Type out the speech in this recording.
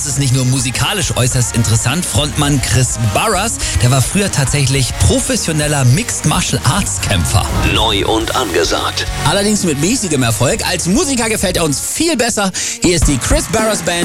das ist nicht nur musikalisch äußerst interessant. Frontmann Chris Barras, der war früher tatsächlich professioneller Mixed Martial Arts Kämpfer. Neu und angesagt. Allerdings mit mäßigem Erfolg. Als Musiker gefällt er uns viel besser. Hier ist die Chris Barras Band.